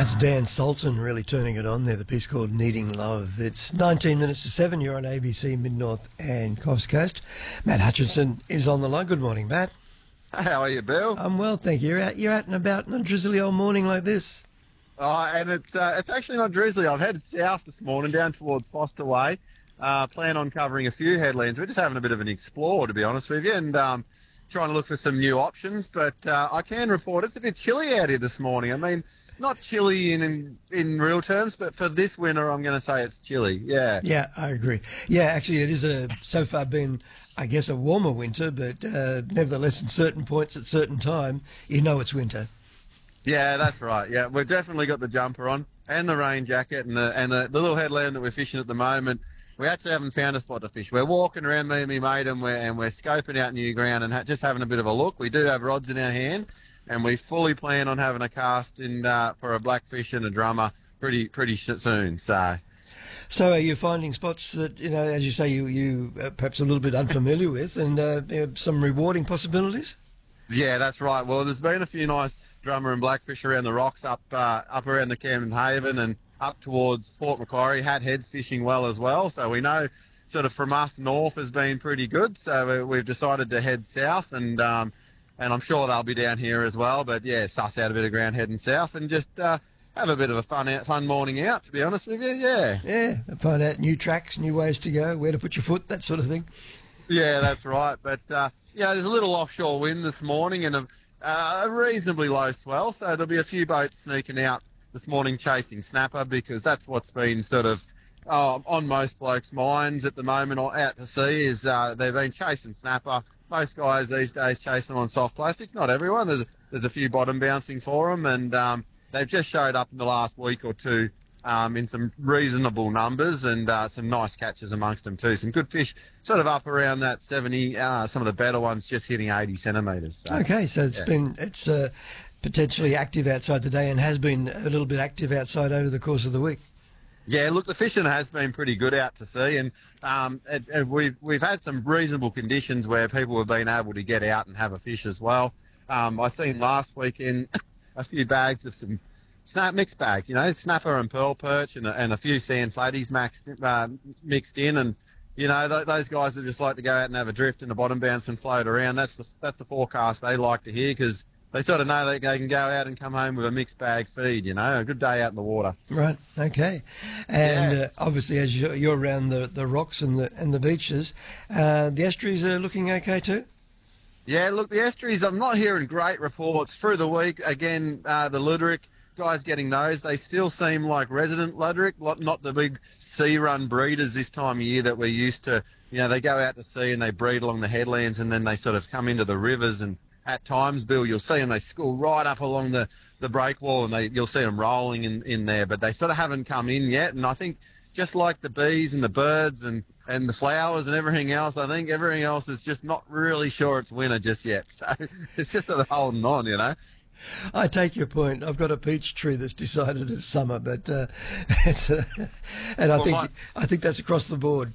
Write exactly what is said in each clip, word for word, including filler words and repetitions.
That's Dan Sultan really turning it on there, the piece called Needing Love. It's nineteen minutes to seven. You're on A B C Mid-North and Coast Coast. Matt Hutchinson is on the line. Good morning, Matt. How are you, Bill? I'm well, thank you. You're out, you're out and about on a drizzly old morning like this. Oh, and it's uh, it's actually not drizzly. I've headed south this morning down towards Foster Way. Uh, plan on covering a few headlands. We're just having a bit of an explore, to be honest with you, and um, trying to look for some new options. But uh, I can report it's a bit chilly out here this morning. I mean, not chilly in, in in real terms, but for this winter, I'm going to say it's chilly. Yeah. Yeah, I agree. Yeah, actually, it is a so far been, I guess, a warmer winter, but uh, nevertheless, at certain points at certain time, you know it's winter. Yeah, that's right. Yeah, we've definitely got the jumper on and the rain jacket, and the and the, the little headland that we're fishing at the moment. We actually haven't found a spot to fish. We're walking around, me and me mate, and we're and we're scoping out new ground and ha- just having a bit of a look. We do have rods in our hand, and we fully plan on having a cast in uh, for a blackfish and a drummer pretty pretty soon. So, so are you finding spots that, you know, as you say, you you uh, perhaps a little bit unfamiliar with, and uh, there are some rewarding possibilities? Yeah, that's right. Well, there's been a few nice drummer and blackfish around the rocks up uh, up around the Camden Haven and up towards Port Macquarie. Hat Head's fishing well as well, so we know sort of from us north has been pretty good. So we've decided to head south, and um, and I'm sure they'll be down here as well. But yeah, suss out a bit of ground heading south and just uh, have a bit of a fun out, fun morning out. To be honest with you, yeah, yeah, find out new tracks, new ways to go, where to put your foot, that sort of thing. Yeah, that's right. But uh, yeah, there's a little offshore wind this morning and a, uh, a reasonably low swell, so there'll be a few boats sneaking out this morning chasing snapper, because that's what's been sort of uh, on most blokes' minds at the moment or out to sea is uh, they've been chasing snapper. Most guys these days chasing them on soft plastics. Not everyone. There's there's a few bottom bouncing for them, and um, they've just showed up in the last week or two um, in some reasonable numbers, and uh, some nice catches amongst them too. Some good fish, sort of up around that seventy. Uh, some of the better ones just hitting eighty centimetres. So, okay, so it's yeah. been it's. Uh, potentially active outside today, and has been a little bit active outside over the course of the week. Yeah, look, the fishing has been pretty good out to sea, and um, it, it, we've we've had some reasonable conditions where people have been able to get out and have a fish as well. Um, I seen last weekend a few bags of some snap mixed bags, you know, snapper and pearl perch, and a, and a few sand flatties maxed, uh, mixed in, and you know th- those guys that just like to go out and have a drift in the bottom bounce and float around. That's the that's the forecast they like to hear, because they sort of know that they can go out and come home with a mixed bag feed, you know, a good day out in the water. Right, okay. And yeah. uh, obviously, as you're, you're around the, the rocks and the and the beaches, uh, the estuaries are looking okay too? Yeah, look, the estuaries, I'm not hearing great reports through the week. Again, uh, the Luderick, guys getting those, they still seem like resident Luderick, not the big sea-run breeders this time of year that we're used to. You know, they go out to sea and they breed along the headlands, and then they sort of come into the rivers, and at times, Bill, you'll see them, they school right up along the, the break wall, and they you'll see them rolling in, in there, but they sort of haven't come in yet. And I think just like the bees and the birds and, and the flowers and everything else, I think everything else is just not really sure it's winter just yet. So it's just sort of holding on, you know. I take your point. I've got a peach tree that's decided it's summer, but uh, it's uh, and I well, think my, I think that's across the board.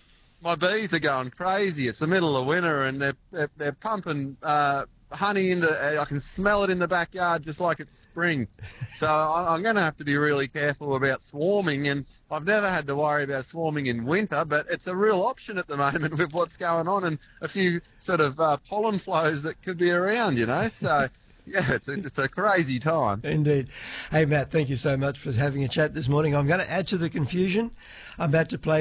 My bees are going crazy. It's the middle of winter, and they're they're, they're pumping uh, honey into. Uh, I can smell it in the backyard just like it's spring. So I, I'm going to have to be really careful about swarming. And I've never had to worry about swarming in winter, but it's a real option at the moment with what's going on and a few sort of uh, pollen flows that could be around. You know, so. Yeah, it's a, it's a crazy time. Indeed. Hey, Matt, thank you so much for having a chat this morning. I'm going to add to the confusion. I'm about to play